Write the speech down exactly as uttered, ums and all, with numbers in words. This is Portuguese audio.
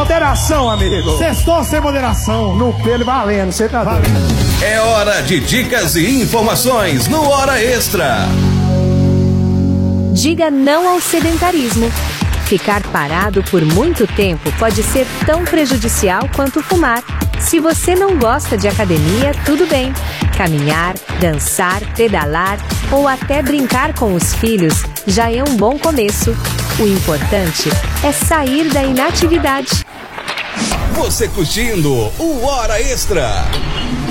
moderação, amigo. Sextou sem moderação. No pelo valendo, você tá vendo? É hora de dicas e informações no Hora Extra. Diga não ao sedentarismo. Ficar parado por muito tempo pode ser tão prejudicial quanto fumar. Se você não gosta de academia, tudo bem. Caminhar, dançar, pedalar ou até brincar com os filhos já é um bom começo. O importante é sair da inatividade. Você curtindo o Hora Extra.